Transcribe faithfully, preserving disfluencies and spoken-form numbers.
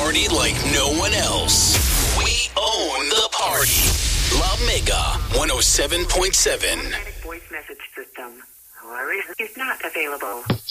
party like no one else. We own the party. La Mega one oh seven point seven. Automatic voice message system. However, is not available.